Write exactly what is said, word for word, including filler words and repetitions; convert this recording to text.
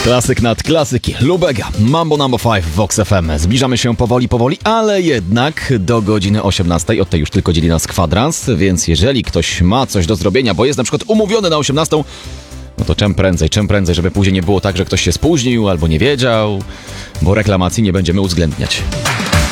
Klasyk nad klasyki. Lubega, Mambo number five w Vox F M. Zbliżamy się powoli, powoli, ale jednak do godziny osiemnastej. Od tej już tylko dzieli nas kwadrans, więc jeżeli ktoś ma coś do zrobienia, bo jest na przykład umówiony na osiemnastą, no to czym prędzej, czym prędzej, żeby później nie było tak, że ktoś się spóźnił albo nie wiedział, bo reklamacji nie będziemy uwzględniać.